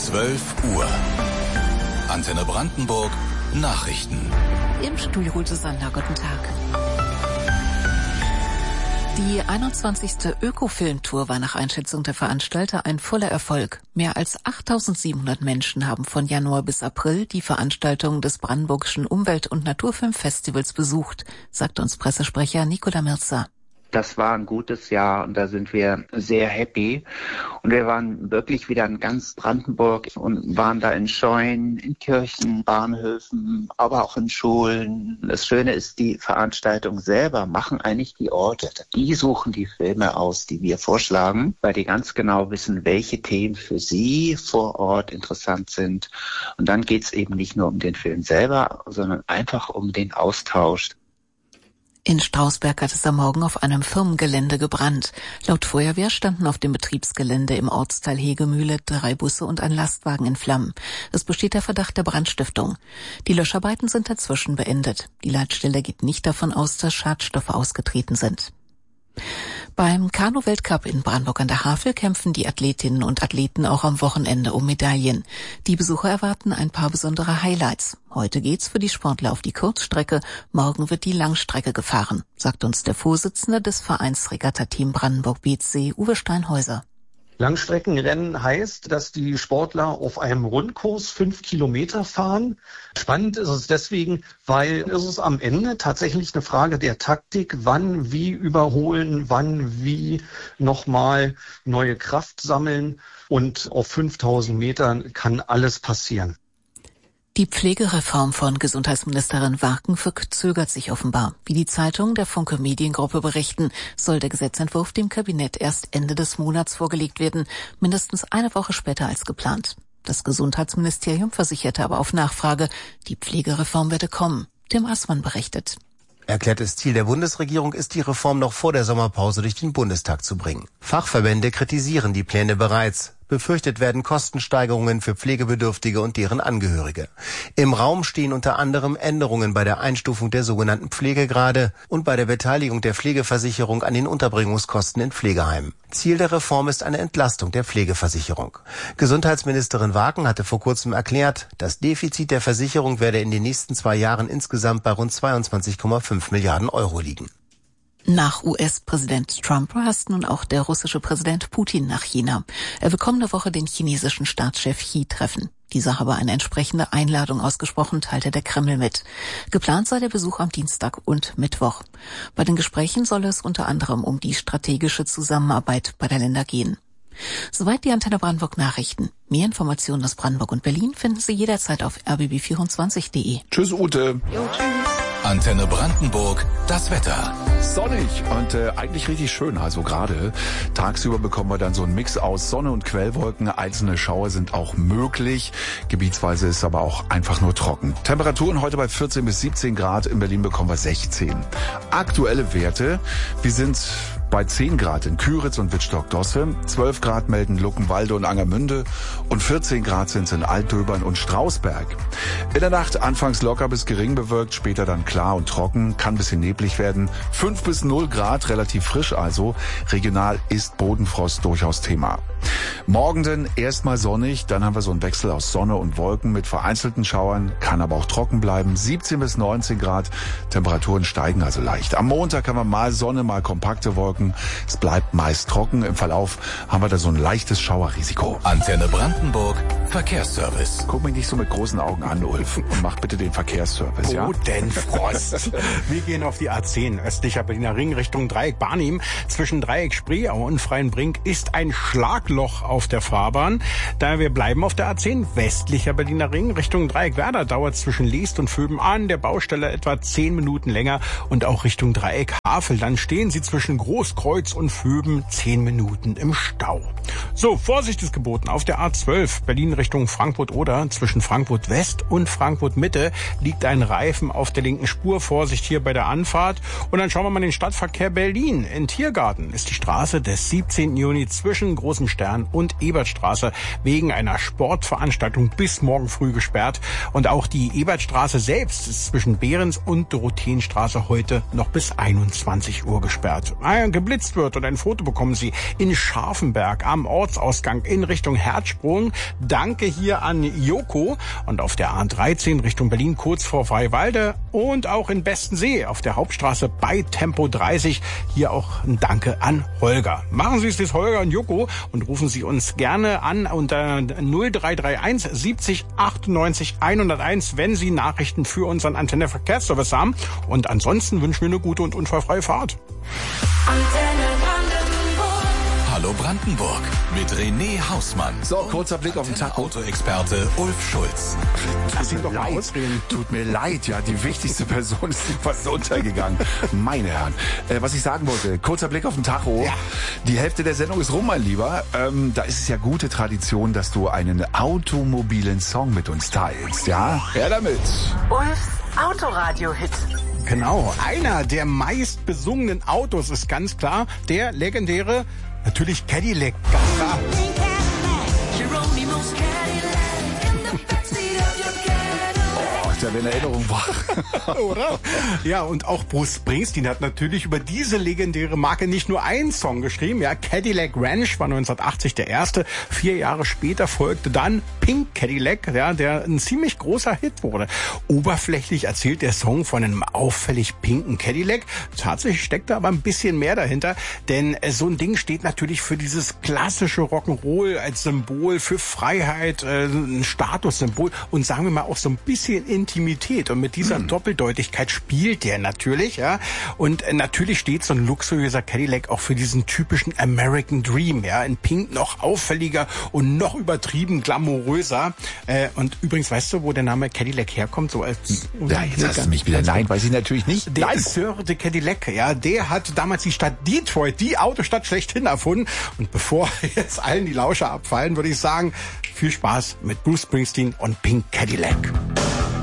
12 Uhr. Antenne Brandenburg, Nachrichten. Im Studio Ute Sander, guten Tag. Die 21. Öko-Film-Tour war nach Einschätzung der Veranstalter ein voller Erfolg. Mehr als 8.700 Menschen haben von Januar bis April die Veranstaltung des Brandenburgischen Umwelt- und Naturfilmfestivals besucht, sagt uns Pressesprecher Nicola Mirza. Das war ein gutes Jahr und da sind wir sehr happy. Und wir waren wirklich wieder in ganz Brandenburg und waren da in Scheunen, in Kirchen, Bahnhöfen, aber auch in Schulen. Das Schöne ist, die Veranstaltung selber machen eigentlich die Orte. Die suchen die Filme aus, die wir vorschlagen, weil die ganz genau wissen, welche Themen für sie vor Ort interessant sind. Und dann geht's eben nicht nur um den Film selber, sondern einfach um den Austausch. In Strausberg hat es am Morgen auf einem Firmengelände gebrannt. Laut Feuerwehr standen auf dem Betriebsgelände im Ortsteil Hegemühle 3 Busse und ein Lastwagen in Flammen. Es besteht der Verdacht der Brandstiftung. Die Löscharbeiten sind inzwischen beendet. Die Leitstelle geht nicht davon aus, dass Schadstoffe ausgetreten sind. Beim Kanu-Weltcup in Brandenburg an der Havel kämpfen die Athletinnen und Athleten auch am Wochenende um Medaillen. Die Besucher erwarten ein paar besondere Highlights. Heute geht's für die Sportler auf die Kurzstrecke, morgen wird die Langstrecke gefahren, sagt uns der Vorsitzende des Vereins Regatta-Team Brandenburg BC, Uwe Steinhäuser. Langstreckenrennen heißt, dass die Sportler auf einem Rundkurs 5 Kilometer fahren. Spannend ist es deswegen, weil es am Ende tatsächlich eine Frage der Taktik, wann wie überholen, wann wie nochmal neue Kraft sammeln. Und auf 5000 Metern kann alles passieren. Die Pflegereform von Gesundheitsministerin Warken verzögert sich offenbar. Wie die Zeitung der Funke Mediengruppe berichten, soll der Gesetzentwurf dem Kabinett erst Ende des Monats vorgelegt werden, mindestens eine Woche später als geplant. Das Gesundheitsministerium versicherte aber auf Nachfrage, die Pflegereform werde kommen. Tim Assmann berichtet. Erklärtes Ziel der Bundesregierung ist, die Reform noch vor der Sommerpause durch den Bundestag zu bringen. Fachverbände kritisieren die Pläne bereits. Befürchtet werden Kostensteigerungen für Pflegebedürftige und deren Angehörige. Im Raum stehen unter anderem Änderungen bei der Einstufung der sogenannten Pflegegrade und bei der Beteiligung der Pflegeversicherung an den Unterbringungskosten in Pflegeheimen. Ziel der Reform ist eine Entlastung der Pflegeversicherung. Gesundheitsministerin Warken hatte vor kurzem erklärt, das Defizit der Versicherung werde in den nächsten 2 Jahren insgesamt bei rund 22,5 Milliarden Euro liegen. Nach US-Präsident Trump reist nun auch der russische Präsident Putin nach China. Er will kommende Woche den chinesischen Staatschef Xi treffen. Dieser habe eine entsprechende Einladung ausgesprochen, teilte der Kreml mit. Geplant sei der Besuch am Dienstag und Mittwoch. Bei den Gesprächen soll es unter anderem um die strategische Zusammenarbeit beider Länder gehen. Soweit die Antenne Brandenburg Nachrichten. Mehr Informationen aus Brandenburg und Berlin finden Sie jederzeit auf rbb24.de. Tschüss Ute. Jo, tschüss. Antenne Brandenburg, das Wetter. Sonnig und eigentlich richtig schön. Also gerade tagsüber bekommen wir dann so einen Mix aus Sonne und Quellwolken. Einzelne Schauer sind auch möglich. Gebietsweise ist aber auch einfach nur trocken. Temperaturen heute bei 14 bis 17 Grad. In Berlin bekommen wir 16. Aktuelle Werte, wir sind bei 10 Grad in Küritz und Wittstock-Dosse, 12 Grad melden Luckenwalde und Angermünde und 14 Grad sind es in Altdöbern und Strausberg. In der Nacht anfangs locker bis gering bewölkt, später dann klar und trocken, kann ein bisschen neblig werden. 5 bis 0 Grad, relativ frisch also. Regional ist Bodenfrost durchaus Thema. Morgen dann erstmal sonnig, dann haben wir so einen Wechsel aus Sonne und Wolken mit vereinzelten Schauern, kann aber auch trocken bleiben. 17 bis 19 Grad, Temperaturen steigen also leicht. Am Montag haben wir mal Sonne, mal kompakte Wolken. Es bleibt meist trocken. Im Verlauf haben wir da so ein leichtes Schauerrisiko. Antenne Brandenburg, Verkehrsservice. Guck mich nicht so mit großen Augen an, Ulf, und mach bitte den Verkehrsservice, ja? Bodenfrost. Wir gehen auf die A10, östlicher Berliner Ring Richtung Dreieck Barnim. Zwischen Dreieck Spreeau und Freienbrink ist ein Schlagloch auf der Fahrbahn. Daher wir bleiben auf der A10, westlicher Berliner Ring Richtung Dreieck Werder. Dauert zwischen Leest und Vöben an der Baustelle etwa 10 Minuten länger und auch Richtung Dreieck Havel. Dann stehen Sie zwischen Großkreuz und Vöben 10 Minuten im Stau. So, Vorsicht ist geboten auf der A12 Berlin Richtung Frankfurt-Oder. Zwischen Frankfurt West und Frankfurt Mitte liegt ein Reifen auf der linken Spur. Vorsicht hier bei der Anfahrt. Und dann schauen wir mal den Stadtverkehr Berlin. In Tiergarten ist die Straße des 17. Juni zwischen Großem Stern und Ebertstraße wegen einer Sportveranstaltung bis morgen früh gesperrt. Und auch die Ebertstraße selbst ist zwischen Behrens und Dorotheenstraße heute noch bis 21 Uhr gesperrt. geblitzt wird. Und ein Foto bekommen Sie in Scharfenberg am Ortsausgang in Richtung Herzsprung. Danke hier an Joko. Und auf der A13 Richtung Berlin kurz vor Freiwalde und auch in Bestensee auf der Hauptstraße bei Tempo 30. Hier auch ein Danke an Holger. Machen Sie es bis Holger und Joko und rufen Sie uns gerne an unter 0331 70 98 101, wenn Sie Nachrichten für unseren Antenne Verkehrsservice haben. Und ansonsten wünschen wir eine gute und unfallfreie Fahrt. Hallo Brandenburg mit René Hausmann. So, kurzer Blick auf den Tacho. Autoexperte Ulf Schulz. Lass ihn doch mal ausreden. Tut mir leid, ja, die wichtigste Person ist fast untergegangen. Meine Herren. Was ich sagen wollte, kurzer Blick auf den Tacho. Ja. Die Hälfte der Sendung ist rum, mein Lieber. Da ist es ja gute Tradition, dass du einen automobilen Song mit uns teilst, ja? Her damit. Ulfs Autoradio-Hit. Genau, einer der meist besungenen Autos ist ganz klar der legendäre, natürlich Cadillac. Ganz klar. Da wäre eine Erinnerung wach. Oder? Ja, und auch Bruce Springsteen hat natürlich über diese legendäre Marke nicht nur einen Song geschrieben. Ja, Cadillac Ranch war 1980 der erste. 4 Jahre später folgte dann Pink Cadillac, ja, der ein ziemlich großer Hit wurde. Oberflächlich erzählt der Song von einem auffällig pinken Cadillac. Tatsächlich steckt da aber ein bisschen mehr dahinter, denn so ein Ding steht natürlich für dieses klassische Rock'n'Roll als Symbol für Freiheit, ein Statussymbol und sagen wir mal auch so ein bisschen Intimität. Und mit dieser Doppeldeutigkeit spielt der natürlich, ja. Und natürlich steht so ein luxuriöser Cadillac auch für diesen typischen American Dream, ja. In Pink noch auffälliger und noch übertrieben glamouröser. Und übrigens, weißt du, wo der Name Cadillac herkommt? So als ja, jetzt hast du mich wieder. Nein, weiß ich natürlich nicht. Der Sir de Cadillac, ja, der hat damals die Stadt Detroit, die Autostadt schlechthin erfunden. Und bevor jetzt allen die Lauscher abfallen, würde ich sagen, viel Spaß mit Bruce Springsteen und Pink Cadillac.